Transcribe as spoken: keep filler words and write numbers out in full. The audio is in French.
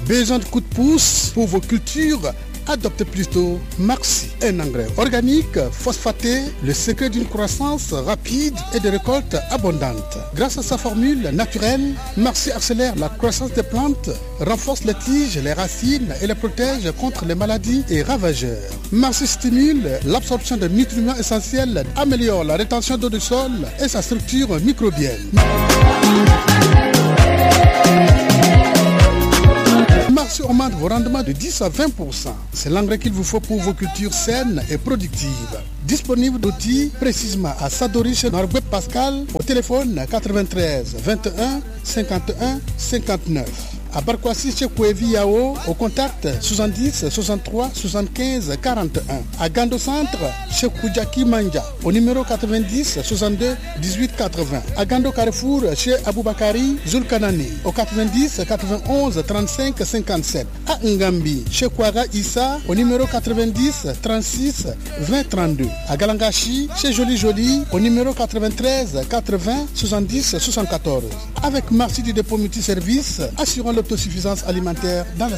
Besoin de coup de pouce pour vos cultures? Adoptez plutôt Marcy, un engrais organique, phosphaté, le secret d'une croissance rapide et de récoltes abondantes. Grâce à sa formule naturelle, Marcy accélère la croissance des plantes, renforce les tiges, les racines et les protège contre les maladies et ravageurs. Marcy stimule l'absorption de nutriments essentiels, améliore la rétention d'eau du sol et sa structure microbienne. Marcy augmente vos rendements de dix à vingt pour cent. C'est l'engrais qu'il vous faut pour vos cultures saines et productives. Disponible d'outils précisément à Sadori chez Norweb Pascal au téléphone quatre-vingt-treize vingt et un cinquante et un cinquante-neuf. À Barkwasi chez Kouevi Yao au contact soixante-dix soixante-trois soixante-quinze quarante et un. À Gando Centre chez Koudjaki Manja au numéro quatre-vingt-dix soixante-deux dix-huit quatre-vingts. À Gando Carrefour chez Aboubakari Zulkanani au quatre-vingt-dix quatre-vingt-onze trente-cinq cinquante-sept. À Ngambi chez Kouaga Issa au numéro quatre-vingt-dix trente-six vingt trente-deux. À Galangashi chez Joli Joli au numéro quatre-vingt-treize quatre-vingts soixante-dix soixante-quatorze. Avec Marcy du dépôt multiservice, assurons l'autosuffisance alimentaire dans la